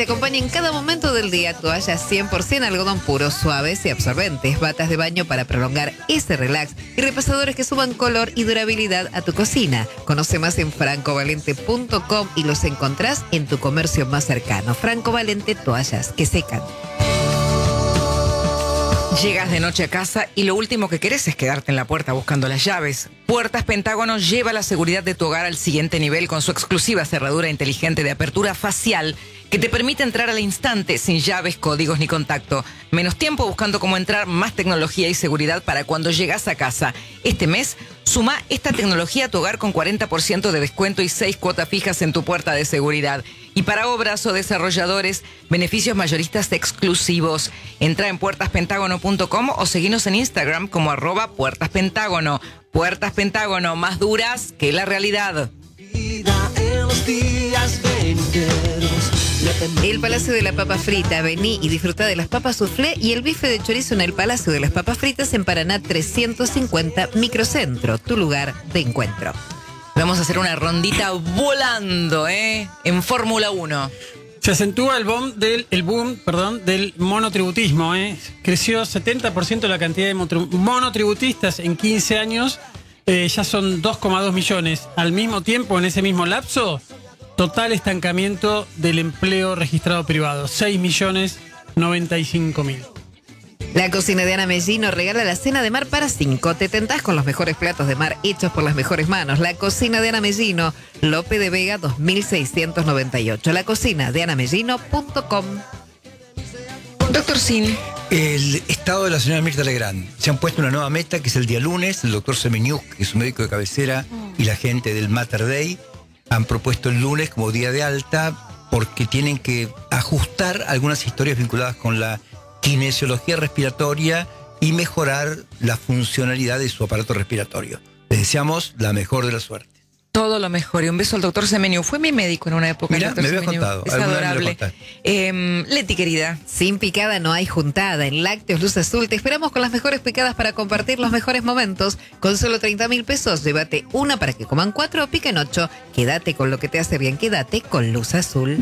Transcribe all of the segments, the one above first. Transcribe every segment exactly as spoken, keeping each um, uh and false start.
te acompaña en cada momento del día. Toallas cien por ciento algodón puro, suaves y absorbentes. Batas de baño para prolongar ese relax. Y repasadores que suban color y durabilidad a tu cocina. Conoce más en franco valente punto com y los encontrás en tu comercio más cercano. Franco Valente, toallas que secan. Llegas de noche a casa y lo último que querés es quedarte en la puerta buscando las llaves. Puertas Pentágono lleva la seguridad de tu hogar al siguiente nivel con su exclusiva cerradura inteligente de apertura facial que te permite entrar al instante sin llaves, códigos ni contacto. Menos tiempo buscando cómo entrar, más tecnología y seguridad para cuando llegas a casa. Este mes, suma esta tecnología a tu hogar con cuarenta por ciento de descuento y seis cuotas fijas en tu puerta de seguridad. Y para obras o desarrolladores, beneficios mayoristas exclusivos. Entra en puertas pentágono punto com o seguinos en Instagram como arroba Puertas Pentágono. Puertas Pentágono, más duras que la realidad. El Palacio de la Papa Frita. Vení y disfruta de las papas soufflé y el bife de chorizo en el Palacio de las Papas Fritas en Paraná trescientos cincuenta Microcentro, tu lugar de encuentro. Vamos a hacer una rondita volando, ¿eh? En Fórmula uno. Se acentúa el boom del, el boom, perdón, del monotributismo, ¿eh? Creció setenta por ciento la cantidad de monotributistas en quince años. Eh, ya son dos coma dos millones. Al mismo tiempo, en ese mismo lapso, total estancamiento del empleo registrado privado. seis millones noventa y cinco mil. La cocina de Ana Mellino regala la cena de mar para cinco. Te tentás con los mejores platos de mar hechos por las mejores manos. La cocina de Ana Mellino, Lope de Vega dos mil seiscientos noventa y ocho. La cocina de ana mellino punto com. Doctor Sin. El estado de la señora Mirta Legrand. Se han puesto una nueva meta que es el día lunes. El doctor Semeniuk, que es un médico de cabecera, y la gente del Mater Dei han propuesto el lunes como día de alta porque tienen que ajustar algunas historias vinculadas con la kinesiología respiratoria y mejorar la funcionalidad de su aparato respiratorio. Les deseamos la mejor de la suerte. Todo lo mejor y un beso al doctor Semeniu. Fue mi médico en una época. Mira, me había contado. Es adorable. Eh, Leti, querida. Sin picada no hay juntada. En Lácteos Luz Azul te esperamos con las mejores picadas para compartir los mejores momentos. Con solo treinta mil pesos, llévate una para que coman cuatro o piquen ocho. Quédate con lo que te hace bien, quédate con Luz Azul.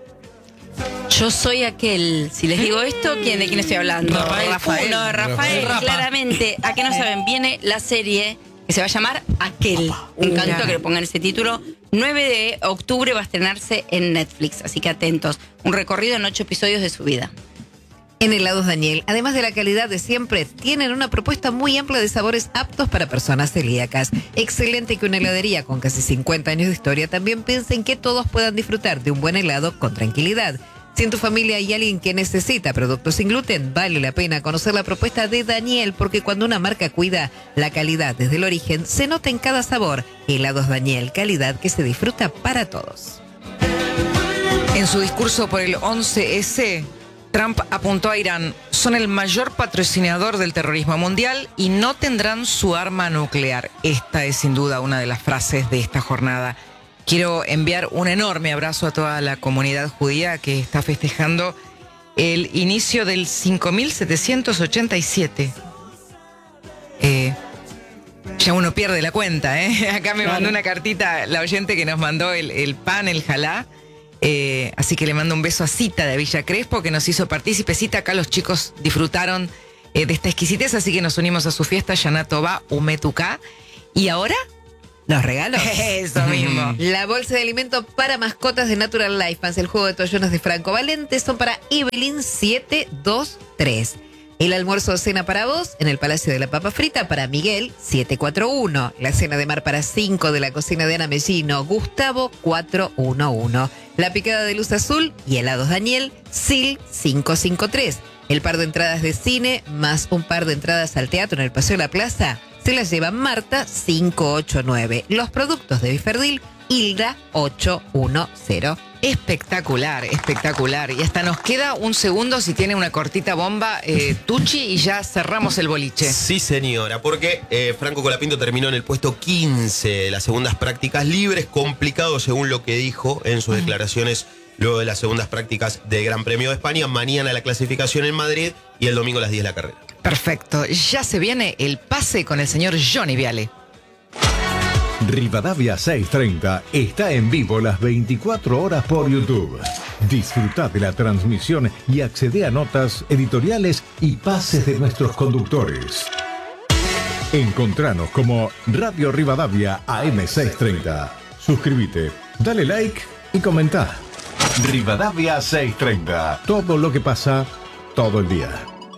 Yo soy aquel. Si les digo esto, ¿quién, ¿de quién estoy hablando? Rafael. Rafael. Uno, Rafael, Rafael. claramente. ¿A qué no saben? Viene la serie que se va a llamar Aquel. Me encantó Mira. que le pongan ese título. nueve de octubre va a estrenarse en Netflix, así que atentos. Un recorrido en ocho episodios de su vida. En Helados Daniel, además de la calidad de siempre, tienen una propuesta muy amplia de sabores aptos para personas celíacas. Excelente que una heladería con casi cincuenta años de historia también piense en que todos puedan disfrutar de un buen helado con tranquilidad. Si en tu familia hay alguien que necesita productos sin gluten, vale la pena conocer la propuesta de Daniel, porque cuando una marca cuida la calidad desde el origen, se nota en cada sabor. Helados Daniel, calidad que se disfruta para todos. En su discurso por el once ese, Trump apuntó a Irán: son el mayor patrocinador del terrorismo mundial y no tendrán su arma nuclear. Esta es sin duda una de las frases de esta jornada. Quiero enviar un enorme abrazo a toda la comunidad judía que está festejando el inicio del cinco mil setecientos ochenta y siete. Eh, ya uno pierde la cuenta, ¿eh? Acá me mandó una cartita la oyente que nos mandó el, el pan, el jalá. Eh, así que le mando un beso a Cita de Villa Crespo, que nos hizo partícipe. Cita, acá los chicos disfrutaron eh, de esta exquisitez, así que nos unimos a su fiesta, Shana Tova Umetuká. Y ahora, Los regalos. eso mismo. La bolsa de alimento para mascotas de Natural Life Fans, el juego de toallones de Franco Valente, son para Evelyn siete dos tres. El almuerzo o cena para vos en el Palacio de la Papa Frita para Miguel siete cuatro uno. La cena de mar para cinco de la cocina de Ana Mellino, Gustavo cuatro uno uno. La picada de Luz Azul y helados Daniel, Sil cinco cinco tres. El par de entradas de cine más un par de entradas al teatro en el Paseo de la Plaza se las lleva Marta cinco ocho nueve. Los productos de Biferdil, Hilda ocho uno cero. Espectacular, espectacular. Y hasta nos queda un segundo, si tiene una cortita bomba, eh, Tucci, y ya cerramos el boliche. Sí, señora, porque eh, Franco Colapinto terminó en el puesto quince de las segundas prácticas libres, complicado según lo que dijo en sus declaraciones luego de las segundas prácticas del Gran Premio de España. Mañana la clasificación en Madrid y el domingo a las diez la carrera. Perfecto, ya se viene el pase con el señor Johnny Viale. Rivadavia seiscientos treinta está en vivo las veinticuatro horas por YouTube. Disfruta de la transmisión y accede a notas, editoriales y pases de nuestros conductores. Encontranos como Radio Rivadavia A M seiscientos treinta. Suscríbete, dale like y comenta. Rivadavia seiscientos treinta. Todo lo que pasa todo el día.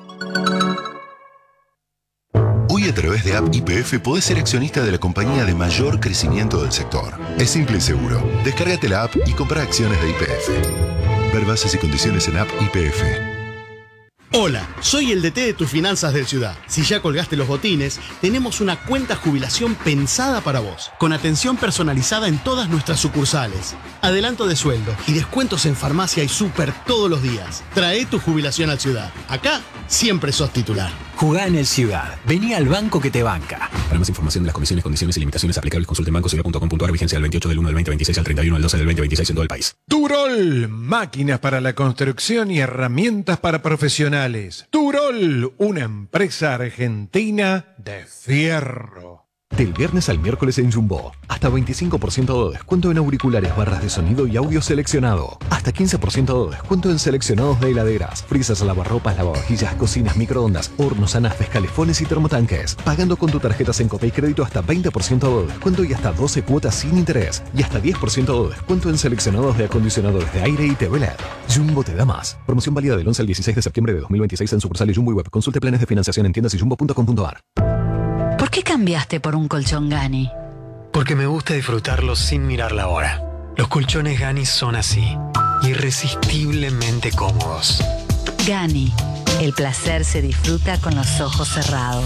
Hoy a través de App Y P F podés ser accionista de la compañía de mayor crecimiento del sector. Es simple y seguro. Descárgate la app y compra acciones de Y P F. Ver bases y condiciones en App Y P F. Hola, soy el D T de tus finanzas del Ciudad. Si ya colgaste los botines, tenemos una cuenta jubilación pensada para vos, con atención personalizada en todas nuestras sucursales, adelanto de sueldo y descuentos en farmacia y súper todos los días. Trae tu jubilación al Ciudad. Acá siempre sos titular. Jugá en el Ciudad. Vení al banco que te banca. Para más información de las condiciones, condiciones y limitaciones aplicables, consulte en banco ciudad punto com punto a r. Vigencia del veintiocho del uno del veinte veintiséis al treinta y uno del doce del veinte veintiséis en todo el país. Turol, máquinas para la construcción y herramientas para profesionales. Turol, una empresa argentina de fierro. Del viernes al miércoles en Jumbo, hasta veinticinco por ciento de descuento en auriculares, barras de sonido y audio seleccionado. Hasta quince por ciento de descuento en seleccionados de heladeras, frisas, lavarropas, lavavajillas, cocinas, microondas, hornos, anafes, calefones y termotanques. Pagando con tu tarjeta Sencope y crédito hasta veinte por ciento de descuento y hasta doce cuotas sin interés. Y hasta diez por ciento de descuento en seleccionados de acondicionadores de aire y T V L E D. Jumbo te da más. Promoción válida del once al dieciséis de septiembre de dos mil veintiséis en sucursales Jumbo y web. Consulte planes de financiación en tiendas y jumbo punto com punto a r. ¿Por qué cambiaste por un colchón Gani? Porque me gusta disfrutarlo sin mirar la hora. Los colchones Gani son así, irresistiblemente cómodos. Gani, el placer se disfruta con los ojos cerrados.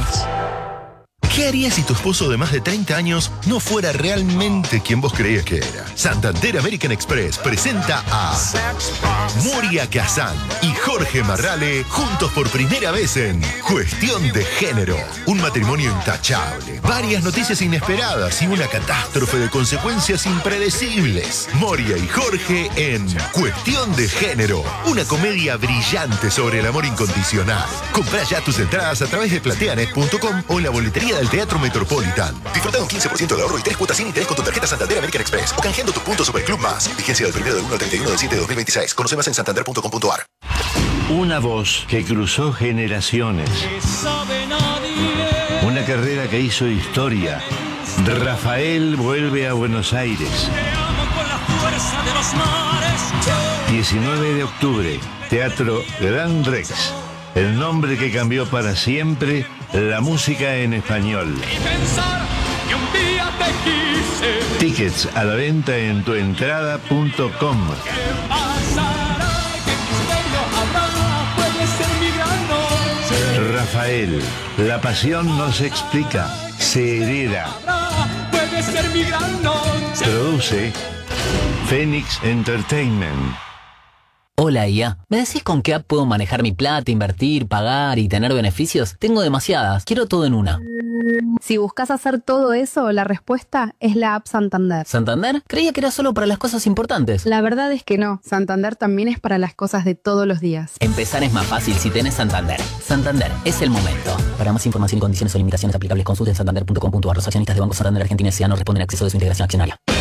¿Qué harías si tu esposo de más de treinta años no fuera realmente quien vos creías que era? Santander American Express presenta a Moria Kazan y Jorge Marrale juntos por primera vez en Cuestión de Género. Un matrimonio intachable, varias noticias inesperadas y una catástrofe de consecuencias impredecibles. Moria y Jorge en Cuestión de Género, una comedia brillante sobre el amor incondicional. Comprá ya tus entradas a través de plateanet punto com o en la boletería del Teatro Metropolitan. Disfruta de un quince por ciento de ahorro y tres cuotas sin interés con tu tarjeta Santander American Express o canjeando tu punto Superclub Más. Vigencia del primero del uno al treinta y uno del siete de dos mil veintiséis. Conoce más en santander punto com punto a r. Una voz que cruzó generaciones. Una carrera que hizo historia. Rafael vuelve a Buenos Aires. diecinueve de octubre, Teatro Gran Rex. El nombre que cambió para siempre la música en español. Tickets a la venta en tuentrada punto com. Rafael, la pasión no se explica, se hereda. Produce Phoenix Entertainment. Hola I A, ¿me decís con qué app puedo manejar mi plata, invertir, pagar y tener beneficios? Tengo demasiadas, quiero todo en una. Si buscas hacer todo eso, la respuesta es la app Santander. ¿Santander? Creía que era solo para las cosas importantes. La verdad es que no, Santander también es para las cosas de todos los días. Empezar es más fácil si tenés Santander. Santander, es el momento. Para más información, condiciones o limitaciones aplicables, consulte en santander punto com punto a r. Los accionistas de Banco Santander Argentina S A no responden a acceso de su integración accionaria.